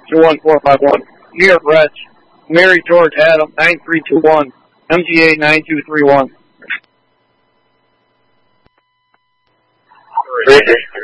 21451. New York Reds, Mary George Adam 9321, MGA 9231.